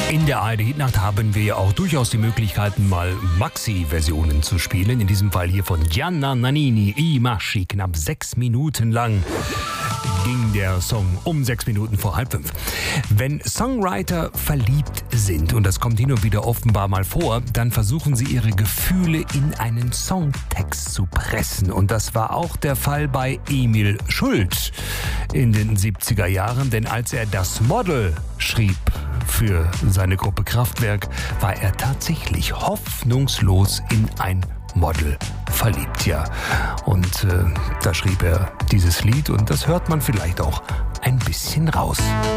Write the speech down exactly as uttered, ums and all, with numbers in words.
In der A R D-Hitnacht haben wir ja auch durchaus die Möglichkeiten, mal Maxi-Versionen zu spielen. In diesem Fall hier von Gianna Nannini, I Maschi. Knapp sechs Minuten lang ging der Song um sechs Minuten vor halb fünf. Wenn Songwriter verliebt sind, und das kommt hin und wieder offenbar mal vor, dann versuchen sie ihre Gefühle in einen Songtext zu pressen. Und das war auch der Fall bei Emil Schult in den siebziger Jahren, denn als er Das Model schrieb für seine Gruppe Kraftwerk, war er tatsächlich hoffnungslos in ein Model verliebt, ja. Und äh, da schrieb er dieses Lied und das hört man vielleicht auch ein bisschen raus.